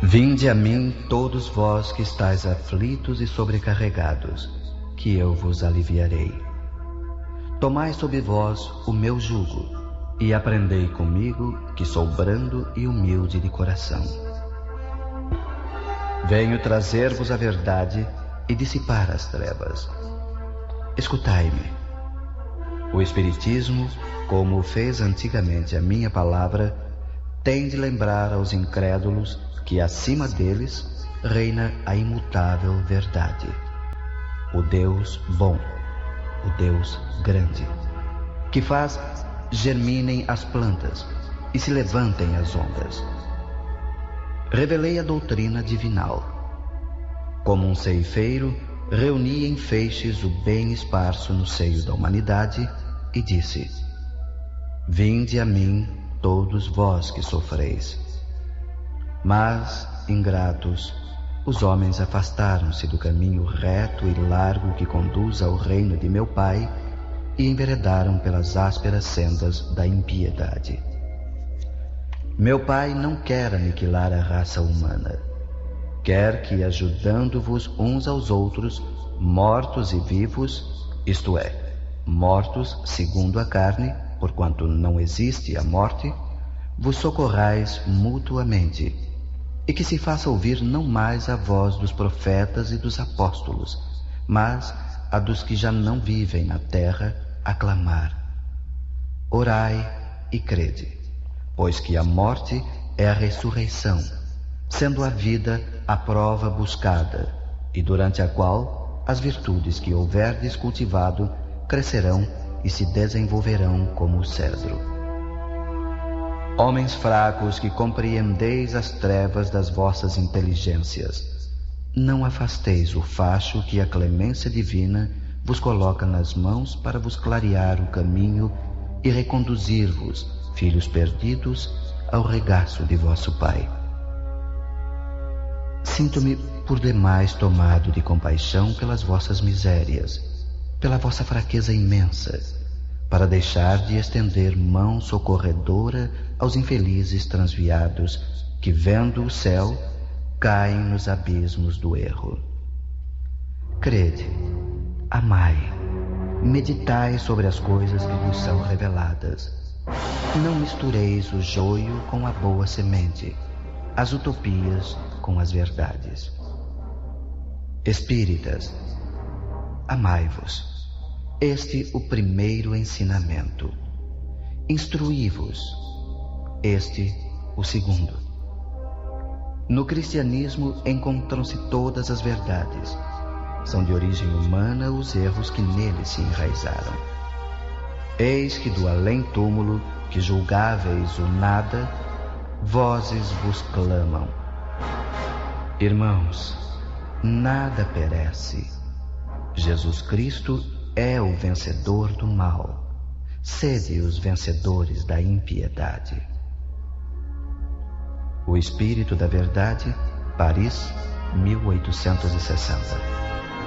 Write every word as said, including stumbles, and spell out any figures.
Vinde a mim, todos vós que estáis aflitos e sobrecarregados, que eu vos aliviarei. Tomai sobre vós o meu jugo, e aprendei comigo, que sou brando e humilde de coração. Venho trazer-vos a verdade e dissipar as trevas. Escutai-me. O Espiritismo, como o fez antigamente a minha palavra, tem de lembrar aos incrédulos que acima deles reina a imutável verdade. O Deus bom, o Deus grande, que faz germinem as plantas e se levantem as ondas. Revelei a doutrina divinal. Como um ceifeiro, reuni em feixes o bem esparso no seio da humanidade e disse: Vinde a mim, todos vós que sofreis. Mas, ingratos, os homens afastaram-se do caminho reto e largo que conduz ao reino de meu Pai e enveredaram pelas ásperas sendas da impiedade. Meu Pai não quer aniquilar a raça humana. Quer que, ajudando-vos uns aos outros, mortos e vivos, isto é, mortos segundo a carne, porquanto não existe a morte, vos socorrais mutuamente, e que se faça ouvir não mais a voz dos profetas e dos apóstolos, mas a dos que já não vivem na terra, a clamar: Orai e crede, pois que a morte é a ressurreição, sendo a vida a prova buscada, e durante a qual as virtudes que houverdes cultivado crescerão e se desenvolverão como o cedro. Homens fracos que compreendeis as trevas das vossas inteligências, não afasteis o facho que a clemência divina vos coloca nas mãos para vos clarear o caminho e reconduzir-vos, filhos perdidos, ao regaço de vosso Pai. Sinto-me por demais tomado de compaixão pelas vossas misérias, pela vossa fraqueza imensa, para deixar de estender mão socorredora aos infelizes transviados que, vendo o céu, caem nos abismos do erro. Crede, amai, meditai sobre as coisas que vos são reveladas. Não mistureis o joio com a boa semente, as utopias com as verdades. Espíritas, amai-vos. Este o primeiro ensinamento. Instruí-vos. Este o segundo. No cristianismo encontram-se todas as verdades. São de origem humana os erros que nele se enraizaram. Eis que do além-túmulo, que julgáveis o nada, vozes vos clamam: Irmãos, nada perece. Jesus Cristo é o vencedor do mal. Sede os vencedores da impiedade. O Espírito da Verdade, Paris, mil oitocentos e sessenta.